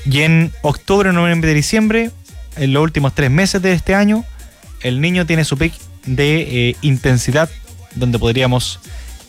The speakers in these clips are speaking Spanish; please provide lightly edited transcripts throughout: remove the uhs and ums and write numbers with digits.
Y en octubre, noviembre y diciembre, en los últimos 3 meses de este año, el Niño tiene su pic de intensidad, donde podríamos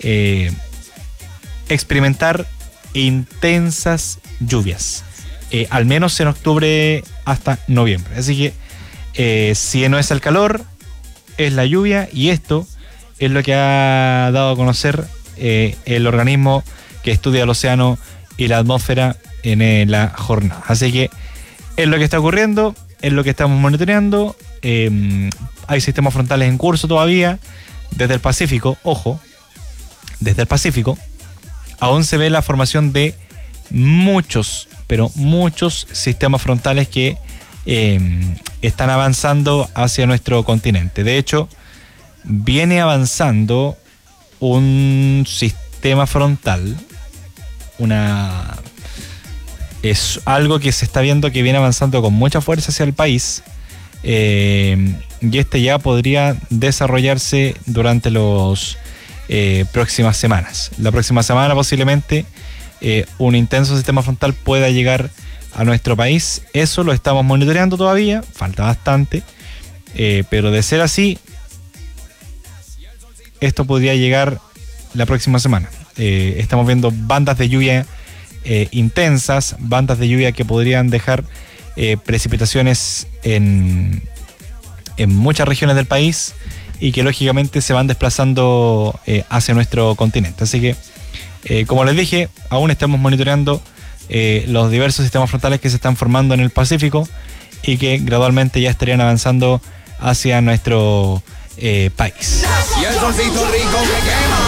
experimentar intensas lluvias, al menos en octubre hasta noviembre. Así que si no es el calor, es la lluvia, y esto es lo que ha dado a conocer el organismo que estudia el océano y la atmósfera en la jornada. Así que es lo que está ocurriendo, es lo que estamos monitoreando. Hay sistemas frontales en curso todavía desde el Pacífico. Ojo, desde el Pacífico aún se ve la formación de muchos, pero muchos sistemas frontales que están avanzando hacia nuestro continente. De hecho, viene avanzando un sistema frontal, es algo que se está viendo que viene avanzando con mucha fuerza hacia el país, y este ya podría desarrollarse durante las próximas semanas. La próxima semana posiblemente un intenso sistema frontal pueda llegar a nuestro país. Eso lo estamos monitoreando todavía, falta bastante, pero de ser así, esto podría llegar la próxima semana. Estamos viendo bandas de lluvia intensas, bandas de lluvia que podrían dejar precipitaciones en muchas regiones del país, y que lógicamente se van desplazando hacia nuestro continente. Así que, como les dije, aún estamos monitoreando los diversos sistemas frontales que se están formando en el Pacífico, y que gradualmente ya estarían avanzando hacia nuestro país. Y el solcito rico que quema.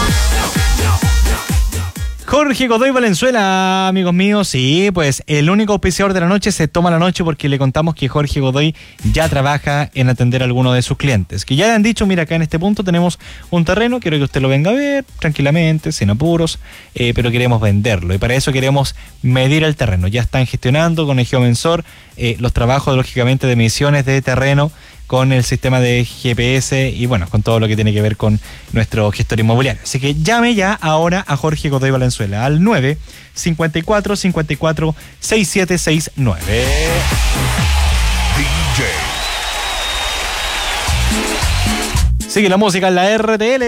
Jorge Godoy Valenzuela, amigos míos. Sí, pues el único auspiciador de la noche se toma la noche, porque le contamos que Jorge Godoy ya trabaja en atender a alguno de sus clientes, que ya le han dicho: mira, acá en este punto tenemos un terreno, quiero que usted lo venga a ver tranquilamente, sin apuros, pero queremos venderlo, y para eso queremos medir el terreno. Ya están gestionando con el Geomensor los trabajos, lógicamente, de mediciones de terreno con el sistema de GPS, y bueno, con todo lo que tiene que ver con nuestro gestor inmobiliario. Así que llame ya ahora a Jorge Godoy Valenzuela al 9 54 54 6769. DJ. Sigue la música en la RTL.